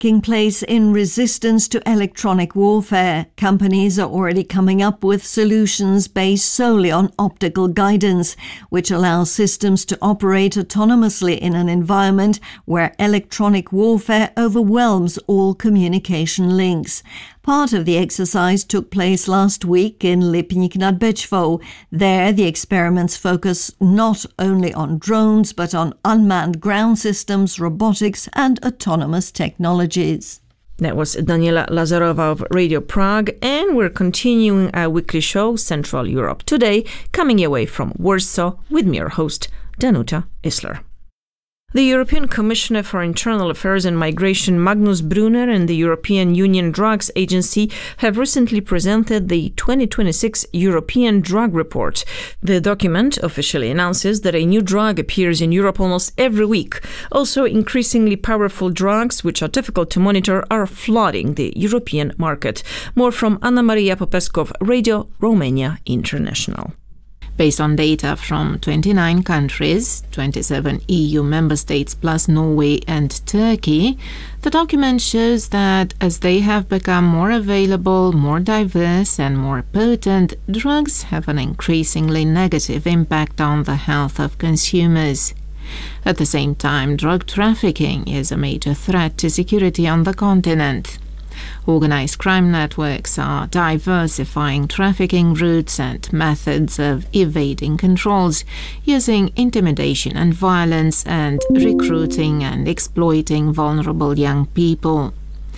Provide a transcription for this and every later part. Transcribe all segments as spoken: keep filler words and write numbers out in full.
taking place in resistance to electronic warfare. Companies are already coming up with solutions based solely on optical guidance, which allows systems to operate autonomously in an environment where electronic warfare overwhelms all communication links. Part of the exercise took place last week in Lipnik nad Bečvou. There, the experiments focus not only on drones, but on unmanned ground systems, robotics and autonomous technologies. That was Daniela Lazarova of Radio Prague, and we're continuing our weekly show, Central Europe Today, coming away from Warsaw with me, your host, Danuta Isler. The European Commissioner for Internal Affairs and Migration, Magnus Brunner, and the European Union Drugs Agency have recently presented the twenty twenty-six European Drug Report. The document officially announces that a new drug appears in Europe almost every week. Also, increasingly powerful drugs, which are difficult to monitor, are flooding the European market. More from Anna Maria Popescu of Radio Romania International. Based on data from twenty-nine countries, twenty-seven E U member states plus Norway and Turkey, the document shows that as they have become more available, more diverse and more potent, drugs have an increasingly negative impact on the health of consumers. At the same time, drug trafficking is a major threat to security on the continent. Organized crime networks are diversifying trafficking routes and methods of evading controls, using intimidation and violence, and recruiting and exploiting vulnerable young people.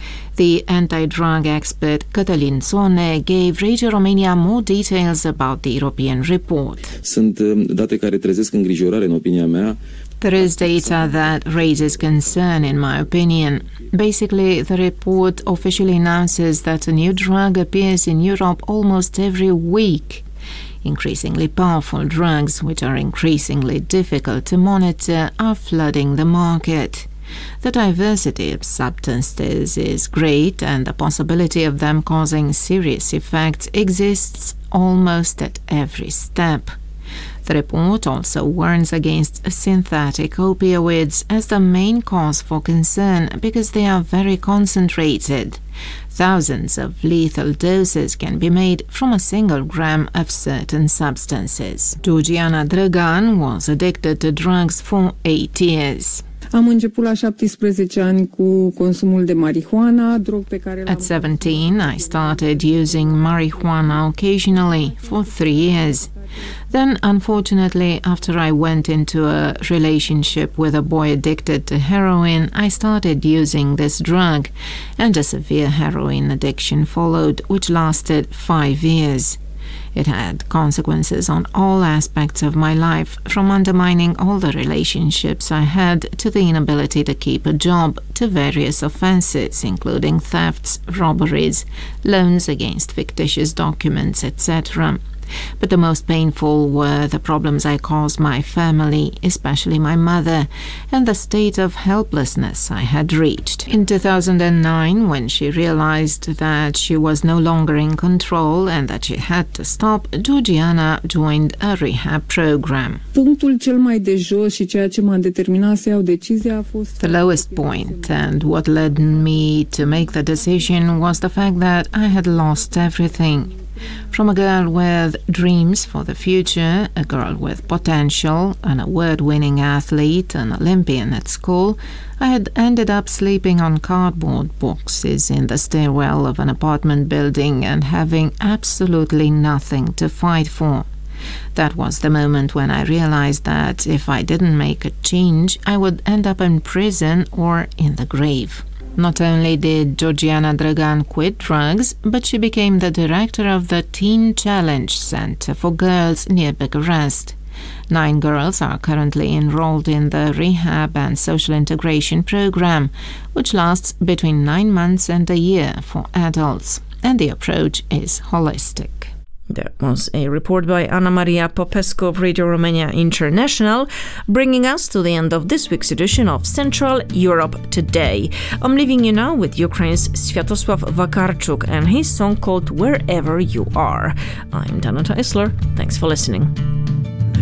The anti-drug expert Cătălin Țone gave Radio Romania more details about the European report. Sunt date care trezesc îngrijorare în opinia mea. There is data that raises concern, in my opinion. Basically, the report officially announces that a new drug appears in Europe almost every week. Increasingly powerful drugs, which are increasingly difficult to monitor, are flooding the market. The diversity of substances is great, and the possibility of them causing serious effects exists almost at every step. The report also warns against synthetic opioids as the main cause for concern because they are very concentrated. Thousands of lethal doses can be made from a single gram of certain substances. Georgiana Dragan was addicted to drugs for eight years. Am început la șaptesprezece ani cu consumul de marihuana, drog pe care At seventeen, I started using marijuana occasionally for three years. Then, unfortunately, after I went into a relationship with a boy addicted to heroin, I started using this drug, and a severe heroin addiction followed, which lasted five years. It had consequences on all aspects of my life, from undermining all the relationships I had to the inability to keep a job, to various offenses, including thefts, robberies, loans against fictitious documents, et cetera. But the most painful were the problems I caused my family, especially my mother, and the state of helplessness I had reached. In two thousand nine, when she realized that she was no longer in control and that she had to stop, Georgiana joined a rehab program. Punctul cel mai de jos și ceea ce m-a determinat să iau decizia a fost The lowest point and what led me to make the decision was the fact that I had lost everything. From a girl with dreams for the future, a girl with potential, an award-winning athlete, an Olympian at school, I had ended up sleeping on cardboard boxes in the stairwell of an apartment building and having absolutely nothing to fight for. That was the moment when I realized that if I didn't make a change, I would end up in prison or in the grave. Not only did Georgiana Dragan quit drugs, but she became the director of the Teen Challenge Center for Girls near Bucharest. Nine girls are currently enrolled in the Rehab and Social Integration Program, which lasts between nine months and a year for adults, and the approach is holistic. That was a report by Anna Maria Popescu of Radio Romania International, bringing us to the end of this week's edition of Central Europe Today. I'm leaving you now with Ukraine's Sviatosław Vakarchuk and his song called Wherever You Are. I'm Danuta Isler. Thanks for listening.